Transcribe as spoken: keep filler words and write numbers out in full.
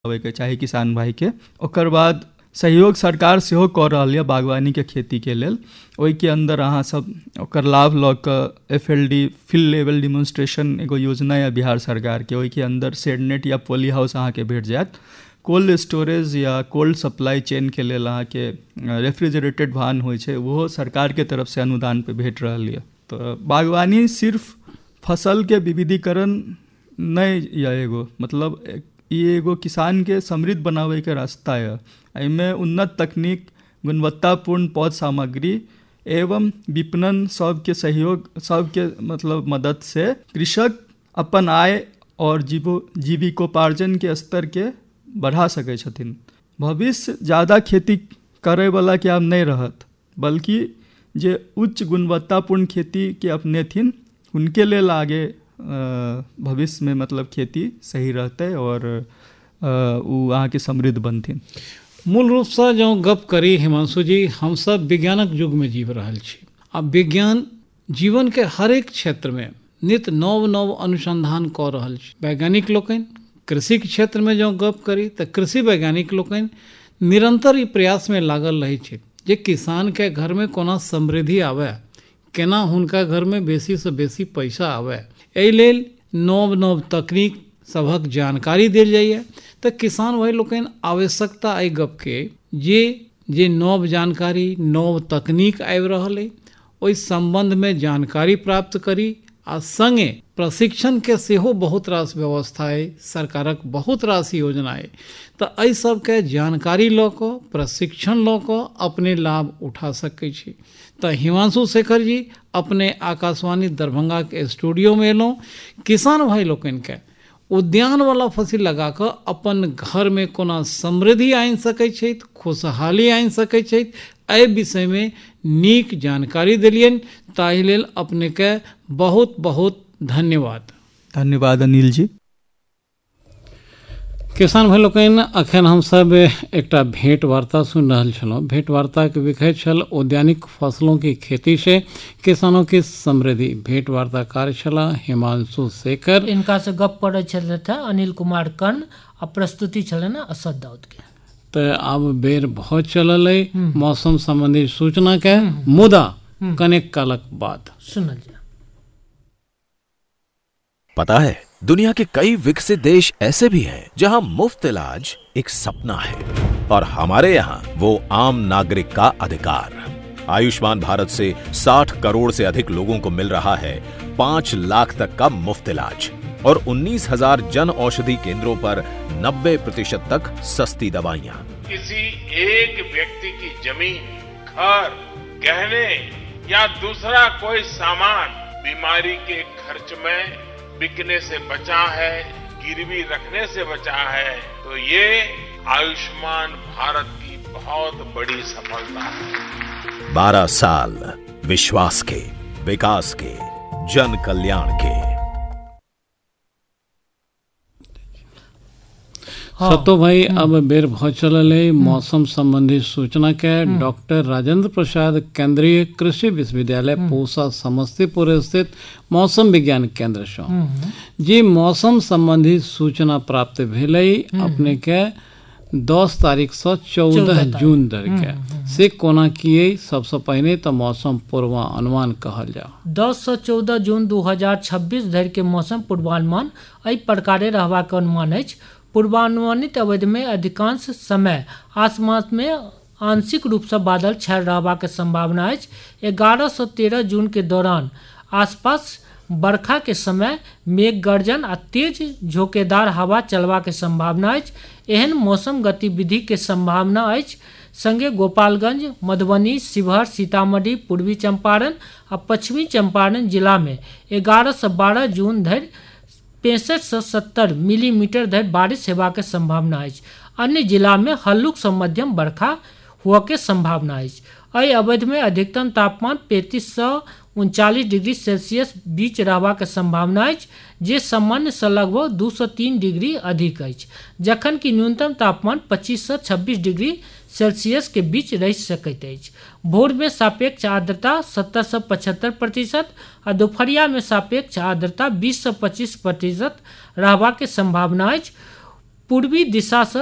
के चाही किसान भाई के। ओकर बाद सहयोग सरकार सेहो कऽ रहल यऽ बागवानी के खेती के लेल। ओहि के अंदर अहाँ सब ओकर लाभ लऽ कऽ F L D field level demonstration एगो योजना यऽ बिहार सरकार के। ओहि के अंदर शेडनेट या पॉली हाउस अहाँ के भेट जायत। कोल्ड स्टोरेज या कोल्ड सप्लाई चेन के लेल अहाँ के रेफ्रिजरेटेड वाहन होइ छै, ओहो सरकार के तरफ से अनुदान पे भेट रहल यऽ। तो बागवानी सिर्फ फसल के विविधीकरण नहीं यऽ, एगो मतलब ये एगो किसान के समृद्ध बनावे के रास्ता है। एहिमे उन्नत तकनीक, गुणवत्तापूर्ण पौध सामग्री एवं विपणन सबके सहयोग सबके मतलब मदद से कृषक अपन आय और जीवो जीविकोपार्जन के स्तर के बढ़ा सकै छथिन। भविष्य ज़्यादा खेती करे वाला के आब नहीं रहत, बल्कि जे उच्च गुणवत्तापूर्ण खेती के अपनेथिन उनके लेल आगे भविष्य में मतलब खेती सही रहते और वो अहाँ के समृद्ध बनथिन। मूल रूप से जो गप करी हिमांशु जी, हम सब विज्ञानक युग में जीव रहल छी। अब विज्ञान जीवन के हर एक क्षेत्र में नित नव नव अनुसंधान कऽ रहल छी। वैज्ञानिक लोकनि कृषि के क्षेत्र में जो गप करी तो कृषि वैज्ञानिक लोकनि निरंतर ई प्रयास में लागल रहै छै जे किसान के घर में कोना समृद्धि आवे, केना हुनका घर में बेसी से बेसी पैसा आवे। एहि लेल नव नव तकनीक सभक जानकारी देल जाइए। तो किसान भाई लोकनि आवश्यकता एहि गप के जे जे नव जानकारी नव तकनीक आबि रहल है ओहि संबंध में जानकारी प्राप्त करी आ संगे प्रशिक्षण के सेहो बहुत रास व्यवस्था है, सरकारक बहुत रास योजना है। तो एहि सबके जानकारी लऽ कऽ प्रशिक्षण लऽ कऽ अपने लाभ उठा सकै छी। तो हिमांशु शेखर जी अपने आकाशवाणी दरभंगा के स्टूडियो में एलहुँ। किसान भाई लोकनि के उद्यान वाला फसिल लगा कऽ अपन घर में कोना समृद्धि आनि सकैत छथि, खुशहाली आनि सकैत छथि, एहि विषय में नीक जानकारी देलियनि। ताहि लेल अपने के बहुत बहुत धन्यवाद। धन्यवाद अनिल जी। किसान भाई लोकनि अखन हमसब एकटा भेंट वार्ता सुनि रहल छलहुँ। भेंट वार्ता के विषय छल उद्यानिक फसलों की खेती से किसानों की समृद्धि। भेंट वार्ताकार छला हिमांशु शेखर। इनका से गप पड़े छले था अनिल कुमार कर्ण आ प्रस्तुति छले ना असद दाऊद के। तो अब बेर बहुत चलल है मौसम संबंधी सूचना के, मुदा कनेक कालक बाद सुनल जा। पता है दुनिया के कई विकसित देश ऐसे भी हैं जहां मुफ्त इलाज एक सपना है और हमारे यहाँ वो आम नागरिक का अधिकार। आयुष्मान भारत से साठ करोड़ से अधिक लोगों को मिल रहा है पांच लाख तक का मुफ्त इलाज और उन्नीस हजार जन औषधि केंद्रों पर नब्बे प्रतिशत तक सस्ती दवाइयाँ। किसी एक व्यक्ति की जमीन, घर, गहने या दूसरा कोई सामान बीमारी के खर्च में बिकने से बचा है, गिरवी रखने से बचा है, तो ये आयुष्मान भारत की बहुत बड़ी सफलता है। बारह साल विश्वास के, विकास के, जन कल्याण के। हाँ। सतो भाई अब बेर बहुत चलल है मौसम संबंधी सूचना के। डॉक्टर राजेंद्र प्रसाद केंद्रीय कृषि विश्वविद्यालय पूसा समस्तीपुर स्थित मौसम विज्ञान केंद्र से जी मौसम संबंधी सूचना प्राप्त भेल अपने के दस तारीख से चौदह जून धर के से कोना किए। सबसे पहले तो मौसम पूर्वानुमान कहल जाओ। दस से चौदह जून दू हजार छब्बीस धर के मौसम पूर्वानुमान एहि प्रकारे रहबाक अनुमान अछि। पूर्वानुमानित अवधि में अधिकांश समय आसमान में आंशिक रूप से बादल छायल रहबाक संभावना अछि। ग्यारह से तेरह जून के दौरान आसपास बरखा के समय मेघ गर्जन आ तेज झोंकेदार हवा चलबा के संभावना अछि। एहन मौसम गतिविधि के संभावना अछि संगे गोपालगंज, मधुबनी, शिवहर, सीतामढ़ी, पूर्वी चंपारण आ पश्चिमी चंपारण जिला में ग्यारह से बारह जून धरि पैंसठ से सत्तर मिलीमीटर धरि बारिश हेबाक संभावना अछि। अन्य जिला में हल्लुक से मध्यम बरखा हुआ के संभावना अछि। एहि अवधि में अधिकतम तापमान पैंतीस से उनचालीस डिग्री सेल्सियस बीच रहबाक संभावना अछि, जे सामान्य से लगभग दू से तीन डिग्री अधिक अछि, जखन कि न्यूनतम तापमान पच्चीस से छब्बीस डिग्री सेल्सियस के बीच रह सकैत अछि। भोर में सापेक्ष आर्द्रता सत्तर से पचहत्तर प्रतिशत आ दोपहरिया में सापेक्ष आर्द्रता बीस से पच्चीस प्रतिशत रहबाक संभावना अछि। पूर्वी दिशा से